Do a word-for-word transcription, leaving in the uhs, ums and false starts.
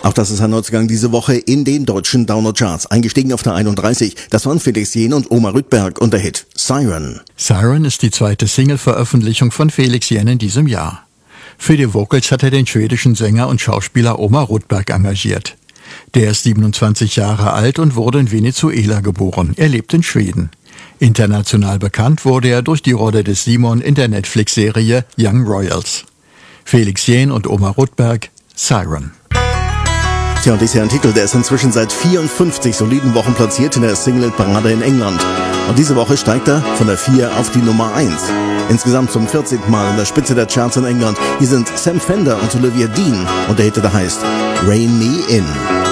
Auch das ist ein Neuzugang diese Woche in den deutschen Download-Charts. Eingestiegen auf der einunddreißig, das waren Felix Jähn und Omar Rüdberg und der Hit Siren. Siren ist die zweite Single-Veröffentlichung von Felix Jähn in diesem Jahr. Für die Vocals hat er den schwedischen Sänger und Schauspieler Omar Rüdberg engagiert. Der ist siebenundzwanzig Jahre alt und wurde in Venezuela geboren. Er lebt in Schweden. International bekannt wurde er durch die Rolle des Simon in der Netflix-Serie Young Royals. Felix Jähn und Omar Rüdberg, Siren. Tja, und dies ist ja ein Titel, der ist inzwischen seit vierundfünfzig soliden Wochen platziert in der Single-Parade in England. Und diese Woche steigt er von der vier auf die Nummer eins. Insgesamt zum vierzehnten Mal in der Spitze der Charts in England. Hier sind Sam Fender und Olivia Dean und der Hit, der heißt Rain Me In.